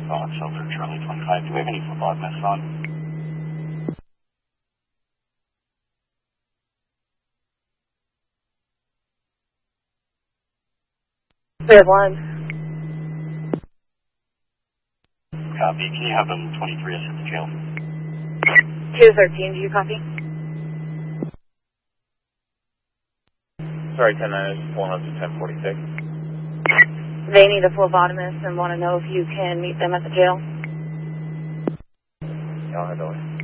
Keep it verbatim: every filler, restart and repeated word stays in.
Fox, over Charlie twenty-five. Do we have any phlebotomists on? We have one. Copy. Can you have them twenty-three us at the jail? two thirteen, do you copy? Sorry, ten nine is pulling up to ten forty-six. They need a phlebotomist and want to know if you can meet them at the jail. Y'all head away.